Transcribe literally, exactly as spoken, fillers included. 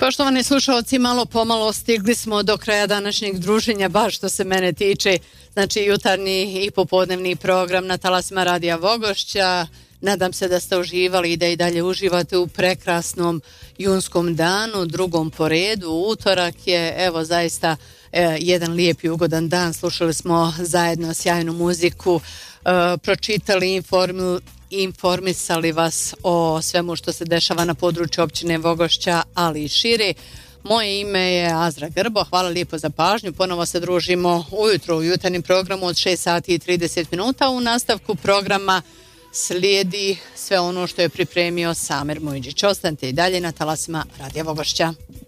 Poštovani slušalci, malo pomalo stigli smo do kraja današnjeg druženja, baš što se mene tiče. Znači jutarnji i popodnevni program na talasima Radija Vogošća. Nadam se da ste uživali i da i dalje uživate u prekrasnom junskom danu, drugom po redu. Utorak je, evo, zaista e, jedan lijep i ugodan dan. Slušali smo zajedno sjajnu muziku, e, pročitali, informi, informisali vas o svemu što se dešava na području općine Vogošća, ali i šire. Moje ime je Azra Grbo, hvala lijepo za pažnju. Ponovo se družimo ujutro u jutarnjem programu od šest sati i trideset minuta. U nastavku programa slijedi sve ono što je pripremio Samer Mujđić. Ostanite i dalje na talasima Radija Vogošća.